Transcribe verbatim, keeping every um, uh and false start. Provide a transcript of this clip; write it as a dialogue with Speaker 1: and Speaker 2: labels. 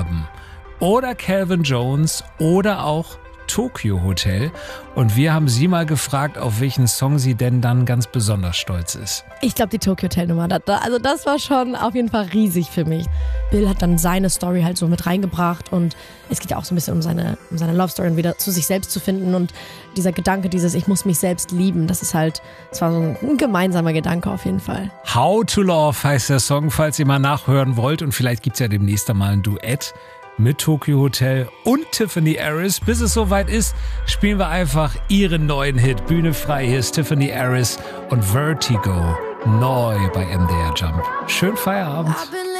Speaker 1: haben. Oder Calvin Jones oder auch Tokyo Hotel. Und wir haben sie mal gefragt, auf welchen Song sie denn dann ganz besonders stolz ist.
Speaker 2: Ich glaube, die Tokyo Hotel Nummer, also das war schon auf jeden Fall riesig für mich. Bill hat dann seine Story halt so mit reingebracht und es geht ja auch so ein bisschen um seine, um seine Love Story und wieder zu sich selbst zu finden und dieser Gedanke, dieses ich muss mich selbst lieben, das ist halt, das war so ein gemeinsamer Gedanke auf jeden Fall.
Speaker 1: How to Love heißt der Song, falls ihr mal nachhören wollt und vielleicht gibt's ja demnächst einmal ein Duett mit Tokyo Hotel und Tiffany Harris. Bis es soweit ist, spielen wir einfach ihren neuen Hit. Bühne frei, hier ist Tiffany Harris und Vertigo neu bei M D R Jump. Schönen Feierabend.